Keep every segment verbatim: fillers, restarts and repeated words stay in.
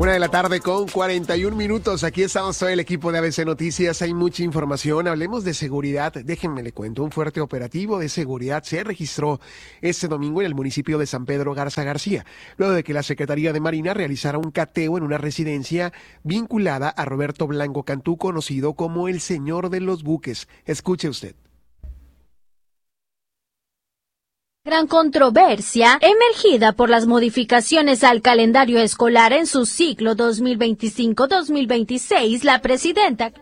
Una de la tarde con cuarenta y un minutos. Aquí estamos todo el equipo de A B C Noticias. Hay mucha información. Hablemos de seguridad. Déjenme le cuento. Un fuerte operativo de seguridad se registró este domingo en el municipio de San Pedro Garza García, luego de que la Secretaría de Marina realizara un cateo en una residencia vinculada a Roberto Blanco Cantú, conocido como el Señor de los Buques. Escuche usted. Gran controversia emergida por las modificaciones al calendario escolar en su ciclo dos mil veinticinco dos mil veintiséis, la presidenta...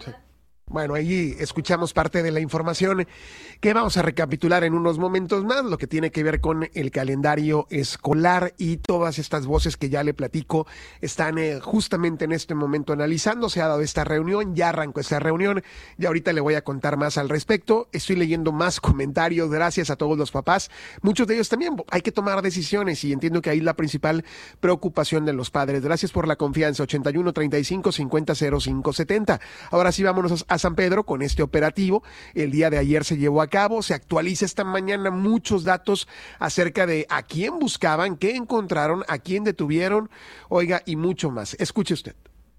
Bueno, ahí escuchamos parte de la información que vamos a recapitular en unos momentos más, lo que tiene que ver con el calendario escolar y todas estas voces que ya le platico están eh, justamente en este momento analizando. Se ha dado esta reunión, ya arrancó esta reunión y ahorita le voy a contar más al respecto. Estoy leyendo más comentarios, gracias a todos los papás. Muchos de ellos también hay que tomar decisiones y entiendo que ahí la principal preocupación de los padres. Gracias por la confianza. ochenta y uno, treinta y cinco, cincuenta, cero cinco, setenta. Ahora sí, vámonos a San Pedro con este operativo. El día de ayer se llevó a cabo, se actualiza esta mañana muchos datos acerca de a quién buscaban, qué encontraron, a quién detuvieron, oiga, y mucho más. Escuche usted.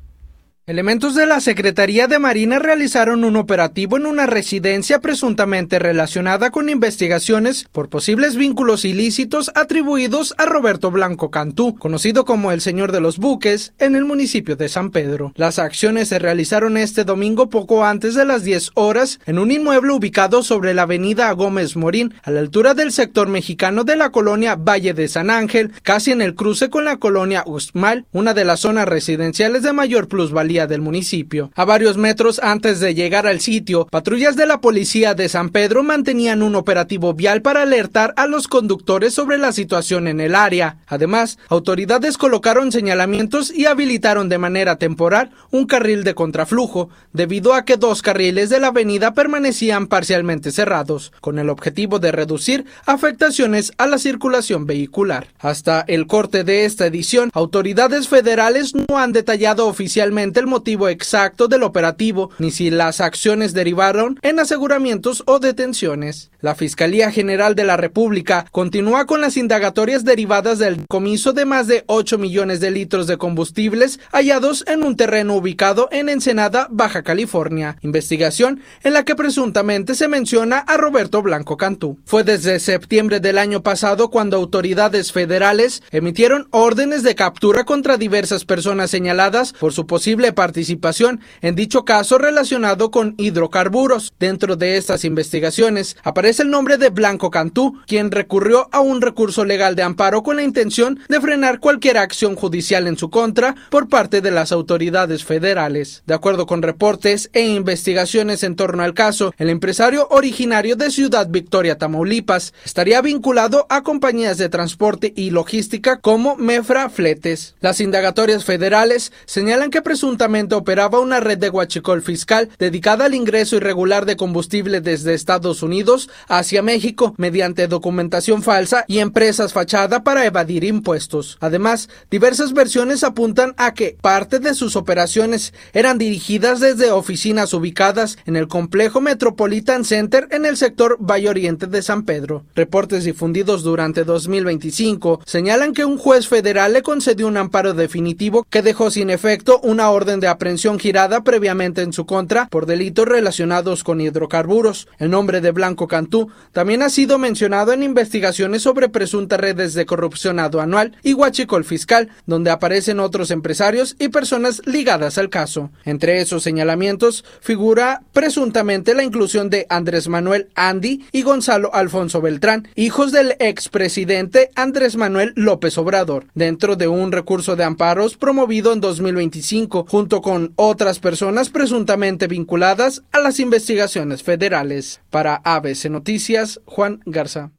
Elementos de la Secretaría de Marina realizaron un operativo en una residencia presuntamente relacionada con investigaciones por posibles vínculos ilícitos atribuidos a Roberto Blanco Cantú, conocido como el Señor de los Buques, en el municipio de San Pedro. Las acciones se realizaron este domingo poco antes de las diez horas en un inmueble ubicado sobre la avenida Gómez Morín, a la altura del sector mexicano de la colonia Valle de San Ángel, casi en el cruce con la colonia Uxmal, una de las zonas residenciales de mayor plusvalía del municipio. A varios metros antes de llegar al sitio, patrullas de la policía de San Pedro mantenían un operativo vial para alertar a los conductores sobre la situación en el área. Además, autoridades colocaron señalamientos y habilitaron de manera temporal un carril de contraflujo, debido a que dos carriles de la avenida permanecían parcialmente cerrados, con el objetivo de reducir afectaciones a la circulación vehicular. Hasta el corte de esta edición, autoridades federales no han detallado oficialmente el motivo exacto del operativo, ni si las acciones derivaron en aseguramientos o detenciones. La Fiscalía General de la República continúa con las indagatorias derivadas del decomiso de más de ocho millones de litros de combustibles hallados en un terreno ubicado en Ensenada, Baja California. Investigación en la que presuntamente se menciona a Roberto Blanco Cantú. Fue desde septiembre del año pasado cuando autoridades federales emitieron órdenes de captura contra diversas personas señaladas por su posible participación en dicho caso relacionado con hidrocarburos. Dentro de estas investigaciones aparece el nombre de Blanco Cantú, quien recurrió a un recurso legal de amparo con la intención de frenar cualquier acción judicial en su contra por parte de las autoridades federales. De acuerdo con reportes e investigaciones en torno al caso, el empresario originario de Ciudad Victoria, Tamaulipas, estaría vinculado a compañías de transporte y logística como Mefra Fletes. Las indagatorias federales señalan que presuntamente operaba una red de huachicol fiscal dedicada al ingreso irregular de combustible desde Estados Unidos hacia México mediante documentación falsa y empresas fachada para evadir impuestos. Además, diversas versiones apuntan a que parte de sus operaciones eran dirigidas desde oficinas ubicadas en el complejo Metropolitan Center en el sector Valle Oriente de San Pedro. Reportes difundidos durante dos mil veinticinco señalan que un juez federal le concedió un amparo definitivo que dejó sin efecto una orden de aprehensión girada previamente en su contra por delitos relacionados con hidrocarburos. El nombre de Blanco Cantú también ha sido mencionado en investigaciones sobre presuntas redes de corrupción aduanal y huachicol fiscal, donde aparecen otros empresarios y personas ligadas al caso. Entre esos señalamientos figura presuntamente la inclusión de Andrés Manuel Andy y Gonzalo Alfonso Beltrán, hijos del expresidente Andrés Manuel López Obrador, dentro de un recurso de amparos promovido en dos mil veinticinco, junto con otras personas presuntamente vinculadas a las investigaciones federales. Para A B C Noticias, Juan Garza.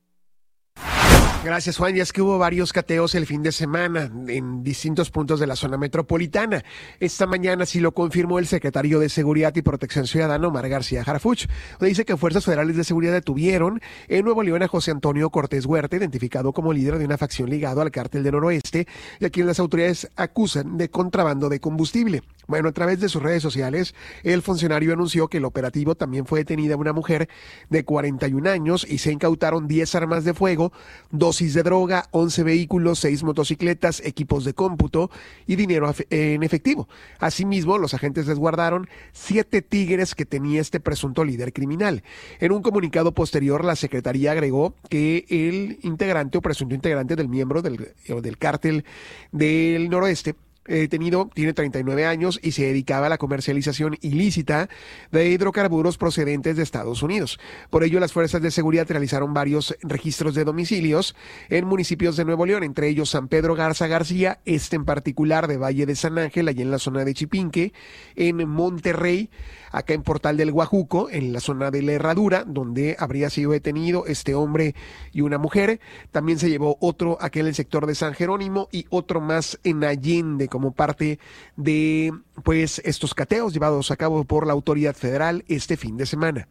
Gracias, Juan. Ya es que hubo varios cateos el fin de semana en distintos puntos de la zona metropolitana. Esta mañana sí lo confirmó el secretario de Seguridad y Protección Ciudadana, Omar García Harfuch. Dice que fuerzas federales de seguridad detuvieron en Nuevo León a José Antonio Cortés Huerta, identificado como líder de una facción ligado al cártel del Noroeste, y a quien las autoridades acusan de contrabando de combustible. Bueno, a través de sus redes sociales, el funcionario anunció que el operativo también fue detenida una mujer de cuarenta y un años y se incautaron diez armas de fuego, dosis de droga, once vehículos, seis motocicletas, equipos de cómputo y dinero en efectivo. Asimismo, los agentes resguardaron siete tigres que tenía este presunto líder criminal. En un comunicado posterior, la Secretaría agregó que el integrante o presunto integrante del miembro del, del cártel del Noroeste detenido tiene treinta y nueve años y se dedicaba a la comercialización ilícita de hidrocarburos procedentes de Estados Unidos. Por ello, las fuerzas de seguridad realizaron varios registros de domicilios en municipios de Nuevo León, entre ellos San Pedro Garza García, este en particular de Valle de San Ángel, allá en la zona de Chipinque, en Monterrey, acá en Portal del Guajuco, en la zona de La Herradura, donde habría sido detenido este hombre y una mujer. También se llevó otro aquí en el sector de San Jerónimo y otro más en Allende, como parte de pues estos cateos llevados a cabo por la autoridad federal este fin de semana.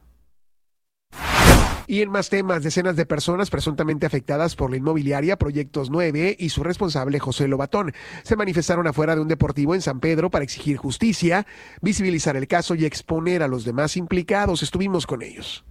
Y en más temas, decenas de personas presuntamente afectadas por la inmobiliaria Proyectos nueve y su responsable José Lobatón se manifestaron afuera de un deportivo en San Pedro para exigir justicia, visibilizar el caso y exponer a los demás implicados. Estuvimos con ellos.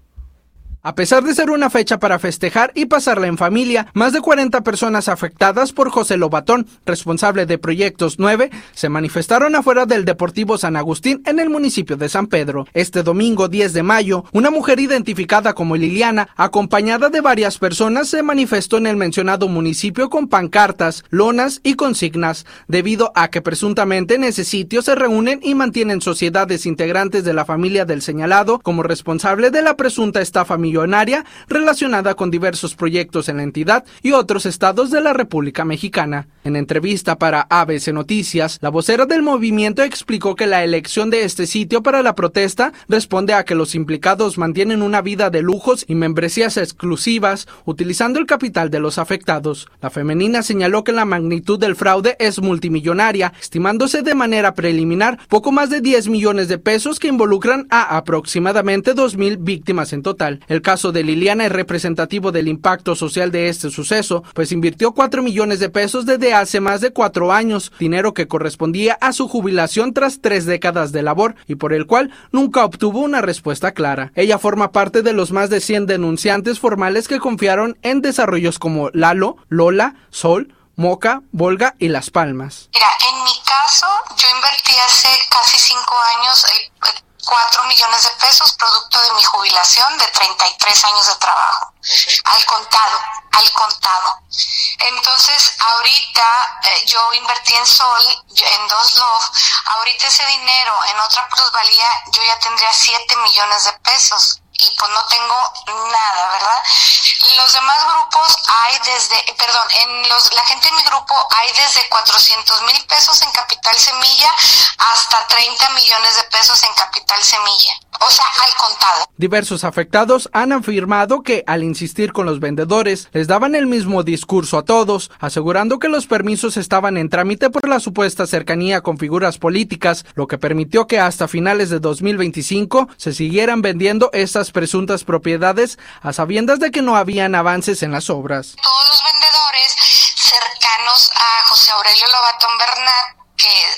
A pesar de ser una fecha para festejar y pasarla en familia, más de cuarenta personas afectadas por José Lobatón, responsable de Proyectos nueve, se manifestaron afuera del Deportivo San Agustín en el municipio de San Pedro. Este domingo diez de mayo, una mujer identificada como Liliana, acompañada de varias personas, se manifestó en el mencionado municipio con pancartas, lonas y consignas, debido a que presuntamente en ese sitio se reúnen y mantienen sociedades integrantes de la familia del señalado como responsable de la presunta estafa millonaria relacionada con diversos proyectos en la entidad y otros estados de la República Mexicana. En entrevista para A B C Noticias, la vocera del movimiento explicó que la elección de este sitio para la protesta responde a que los implicados mantienen una vida de lujos y membresías exclusivas utilizando el capital de los afectados. La femenina señaló que la magnitud del fraude es multimillonaria, estimándose de manera preliminar poco más de diez millones de pesos que involucran a aproximadamente dos mil víctimas en total. El caso de Liliana es representativo del impacto social de este suceso, pues invirtió cuatro millones de pesos desde hace más de cuatro años, dinero que correspondía a su jubilación tras tres décadas de labor y por el cual nunca obtuvo una respuesta clara. Ella forma parte de los más de cien denunciantes formales que confiaron en desarrollos como Lalo, Lola, Sol, Moca, Volga y Las Palmas. Mira, en mi caso, yo invertí hace casi cinco años eh, cuatro millones de pesos producto de mi jubilación de treinta y tres años de trabajo. Okay. Al contado, al contado. Entonces, ahorita eh, yo invertí en Sol, en Dos Love, ahorita ese dinero en otra plusvalía yo ya tendría siete millones de pesos. Y pues no tengo nada, ¿verdad? Los demás grupos hay desde, perdón, en los, la gente en mi grupo hay desde cuatrocientos mil pesos en Capital Semilla hasta treinta millones de pesos en Capital Semilla. O sea, al contado. Diversos afectados han afirmado que al insistir con los vendedores, les daban el mismo discurso a todos, asegurando que los permisos estaban en trámite por la supuesta cercanía con figuras políticas, lo que permitió que hasta finales de dos mil veinticinco se siguieran vendiendo estas presuntas propiedades a sabiendas de que no habían avances en las obras. Todos los vendedores cercanos a José Aurelio Lobatón Bernat, que